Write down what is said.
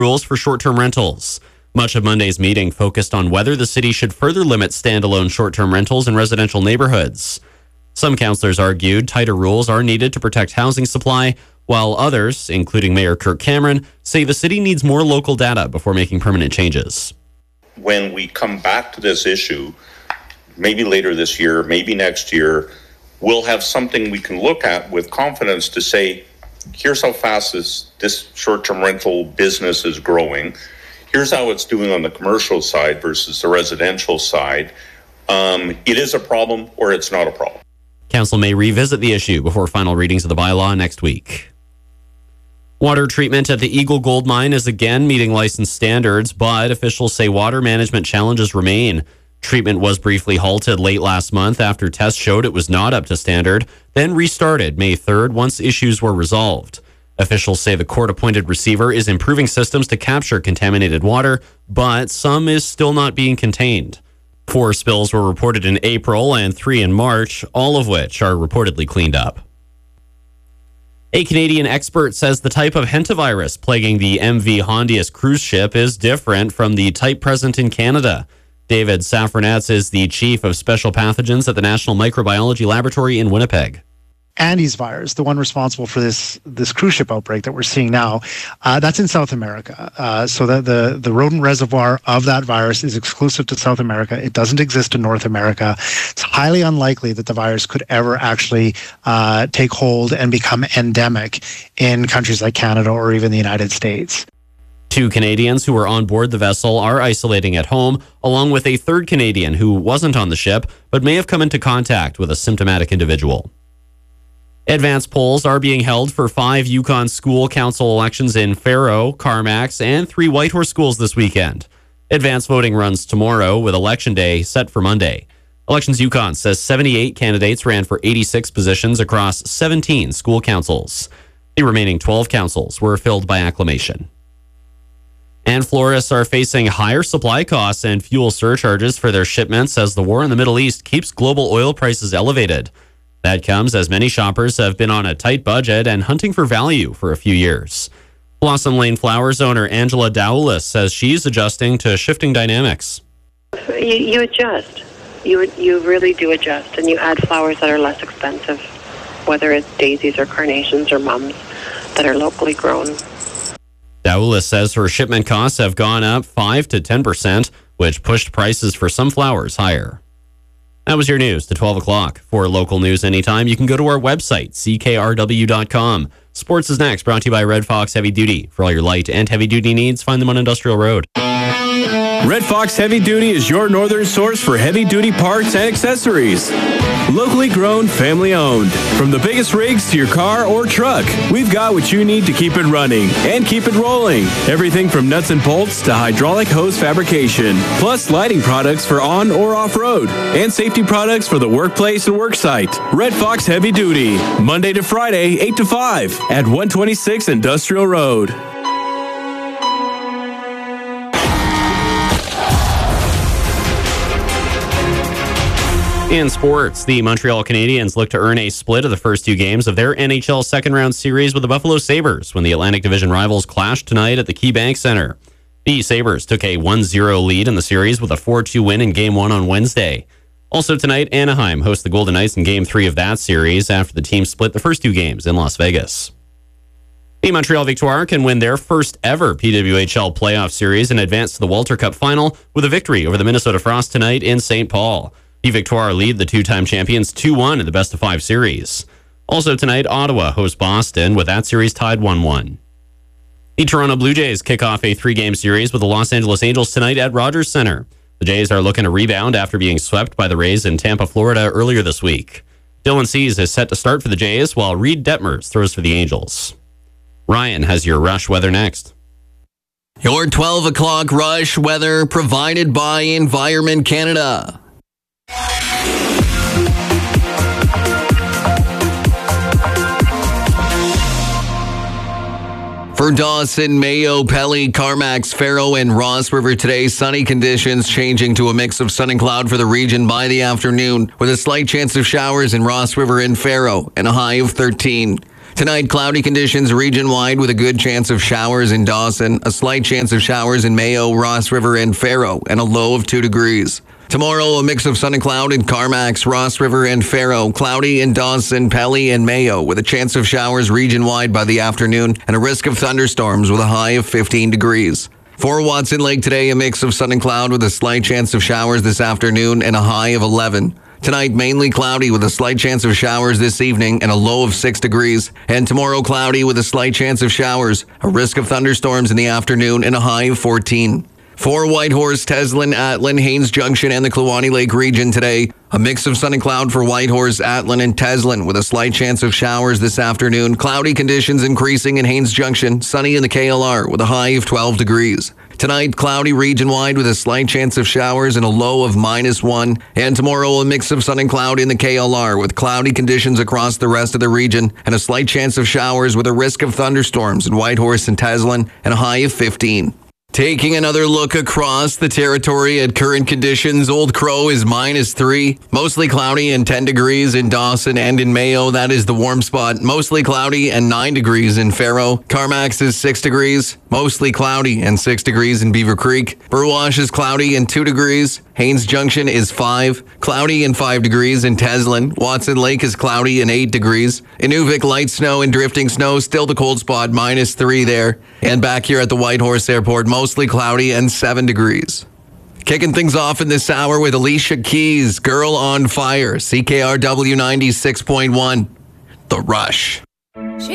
rules for short-term rentals. Much of Monday's meeting focused on whether the city should further limit standalone short-term rentals in residential neighborhoods. Some councillors argued tighter rules are needed to protect housing supply, while others, including Mayor Kirk Cameron, say the city needs more local data before making permanent changes. When we come back to this issue, maybe later this year, maybe next year, we'll have something we can look at with confidence to say, here's how fast this short-term rental business is growing. Here's how it's doing on the commercial side versus the residential side. It is a problem or it's not a problem. Council may revisit the issue before final readings of the bylaw next week. Water treatment at the Eagle Gold Mine is again meeting license standards, but officials say water management challenges remain. Treatment was briefly halted late last month after tests showed it was not up to standard, then restarted May 3rd once issues were resolved. Officials say the court-appointed receiver is improving systems to capture contaminated water, but some is still not being contained. 4 spills were reported in April and 3 in March, all of which are reportedly cleaned up. A Canadian expert says the type of hantavirus plaguing the MV Hondius cruise ship is different from the type present in Canada. David Safranetz is the chief of special pathogens at the National Microbiology Laboratory in Winnipeg. Andes virus, the one responsible for this cruise ship outbreak that we're seeing now, that's in South America. So the rodent reservoir of that virus is exclusive to South America. It doesn't exist in North America. It's highly unlikely that the virus could ever actually take hold and become endemic in countries like Canada or even the United States. 2 Canadians who were on board the vessel are isolating at home, along with a third Canadian who wasn't on the ship but may have come into contact with a symptomatic individual. Advance polls are being held for 5 Yukon school council elections in Faro, Carmacks, and 3 Whitehorse schools this weekend. Advance voting runs tomorrow with Election Day set for Monday. Elections Yukon says 78 candidates ran for 86 positions across 17 school councils. The remaining 12 councils were filled by acclamation. And florists are facing higher supply costs and fuel surcharges for their shipments as the war in the Middle East keeps global oil prices elevated. That comes as many shoppers have been on a tight budget and hunting for value for a few years. Blossom Lane Flowers owner Angela Dowlis says she's adjusting to shifting dynamics. You adjust. You really do adjust, and you add flowers that are less expensive, whether it's daisies or carnations or mums that are locally grown. Dowlis says her shipment costs have gone up 5 to 10%, which pushed prices for some flowers higher. That was your news to 12 o'clock. For local news anytime, you can go to our website, ckrw.com. Sports is next, brought to you by Red Fox Heavy Duty. For all your light and heavy duty needs, find them on Industrial Road. Red Fox Heavy Duty is your northern source for heavy duty parts and accessories. Locally grown, family owned. From the biggest rigs to your car or truck, we've got what you need to keep it running and keep it rolling. Everything from nuts and bolts to hydraulic hose fabrication, plus lighting products for on or off road, and safety products for the workplace and worksite. Red Fox Heavy Duty, Monday to Friday, 8 to 5 at 126 Industrial Road. In sports, the Montreal Canadiens look to earn a split of the first 2 games of their NHL second-round series with the Buffalo Sabres when the Atlantic Division rivals clash tonight at the KeyBank Center. The Sabres took a 1-0 lead in the series with a 4-2 win in Game 1 on Wednesday. Also tonight, Anaheim hosts the Golden Knights in Game 3 of that series after the team split the first 2 games in Las Vegas. The Montreal Victoire can win their first ever PWHL playoff series and advance to the Walter Cup final with a victory over the Minnesota Frost tonight in St. Paul. The Victoire lead the 2-time champions 2-1 in the best-of-5 series. Also tonight, Ottawa hosts Boston with that series tied 1-1. The Toronto Blue Jays kick off a 3-game series with the Los Angeles Angels tonight at Rogers Center. The Jays are looking to rebound after being swept by the Rays in Tampa, Florida earlier this week. Dylan Cease is set to start for the Jays while Reed Detmers throws for the Angels. Ryan has your Rush weather next. Your 12 o'clock Rush weather provided by Environment Canada. For Dawson, Mayo, Pelly, Carmacks, Faro, and Ross River today, sunny conditions changing to a mix of sun and cloud for the region by the afternoon, with a slight chance of showers in Ross River and Faro and a high of 13. Tonight, cloudy conditions region-wide with a good chance of showers in Dawson, a slight chance of showers in Mayo, Ross River, and Faro, and a low of 2 degrees. Tomorrow, a mix of sun and cloud in Carmax, Ross River, and Faro, cloudy in Dawson, Pelly, and Mayo, with a chance of showers region-wide by the afternoon, and a risk of thunderstorms with a high of 15 degrees. For Watson Lake today, a mix of sun and cloud with a slight chance of showers this afternoon and a high of 11. Tonight, mainly cloudy with a slight chance of showers this evening and a low of 6 degrees. And tomorrow, cloudy with a slight chance of showers, a risk of thunderstorms in the afternoon and a high of 14. For Whitehorse, Teslin, Atlin, Haines Junction, and the Kluane Lake region today, a mix of sun and cloud for Whitehorse, Atlin, and Teslin with a slight chance of showers this afternoon. Cloudy conditions increasing in Haines Junction, sunny in the KLR with a high of 12 degrees. Tonight, cloudy region-wide with a slight chance of showers and a low of -1. And tomorrow, a mix of sun and cloud in the KLR with cloudy conditions across the rest of the region and a slight chance of showers with a risk of thunderstorms in Whitehorse and Teslin and a high of 15. Taking another look across the territory at current conditions, Old Crow is -3. Mostly cloudy and 10 degrees in Dawson and in Mayo. That is the warm spot. Mostly cloudy and 9 degrees in Faro. Carmax is 6 degrees. Mostly cloudy and 6 degrees in Beaver Creek. Burwash is cloudy and 2 degrees. Haines Junction is 5. Cloudy and 5 degrees in Teslin. Watson Lake is cloudy and 8 degrees. Inuvik, light snow and drifting snow. Still the cold spot, -3 there. And back here at the Whitehorse Airport, mostly cloudy and 7 degrees. Kicking things off in this hour with Alicia Keys, Girl on Fire, CKRW 96.1, The Rush.